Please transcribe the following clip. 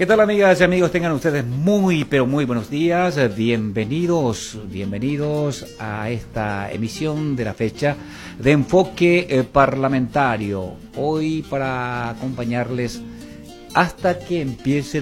¿Qué tal, amigas y amigos? Tengan ustedes muy, pero muy buenos días. Bienvenidos a esta emisión de la fecha de Enfoque Parlamentario. Hoy para acompañarles hasta que empiece